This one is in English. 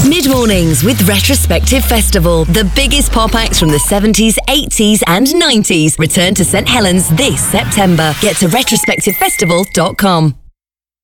Mid-mornings with Retrospective Festival. The biggest pop acts from the 70s, 80s and 90s return to St Helens this September. Get to retrospectivefestival.com.